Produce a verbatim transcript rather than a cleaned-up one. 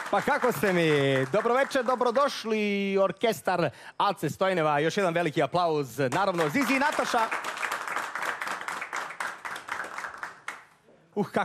Pa kako ste mi? Dobroveče, dobrodošli orkestar Ace Stojneva. Još jedan veliki aplauz. Naravno, Zizi i Nataša. Uh, kako